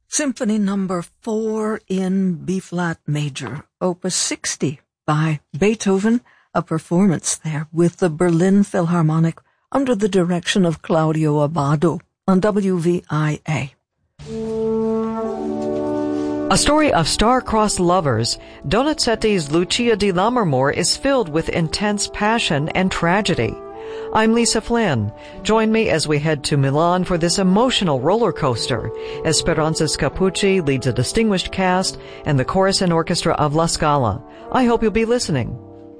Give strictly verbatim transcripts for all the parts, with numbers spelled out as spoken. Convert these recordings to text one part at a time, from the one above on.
Symphony Number four in B-flat major, Opus sixty by Beethoven, a performance there with the Berlin Philharmonic under the direction of Claudio Abbado on W V I A. A story of star-crossed lovers, Donizetti's Lucia di Lammermoor is filled with intense passion and tragedy. I'm Lisa Flynn. Join me as we head to Milan for this emotional roller coaster as Speranza Scapucci leads a distinguished cast and the chorus and orchestra of La Scala. I hope you'll be listening.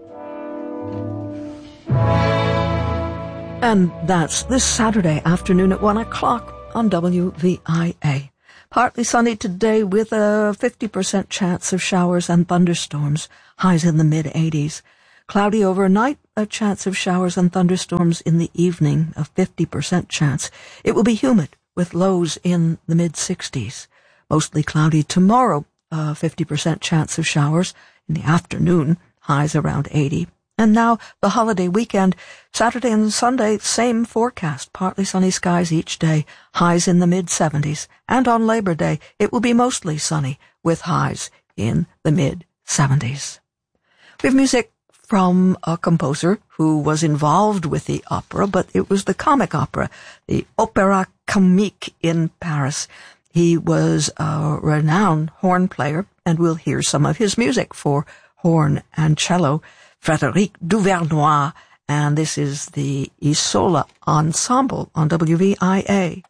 And that's this Saturday afternoon at one o'clock on W V I A. Partly sunny today with a fifty percent chance of showers and thunderstorms, highs in the mid-eighties. Cloudy overnight, a chance of showers and thunderstorms in the evening, a fifty percent chance. It will be humid with lows in the mid-sixties. Mostly cloudy tomorrow, a fifty percent chance of showers in the afternoon, highs around eighty. And now the holiday weekend, Saturday and Sunday, same forecast, partly sunny skies each day, highs in the mid-seventies. And on Labor Day, it will be mostly sunny with highs in the mid-seventies. We have music from a composer who was involved with the opera, but it was the comic opera, the Opéra Comique in Paris. He was a renowned horn player, and we'll hear some of his music for horn and cello, Frédéric Duvernois, and this is the Isola Ensemble on W V I A.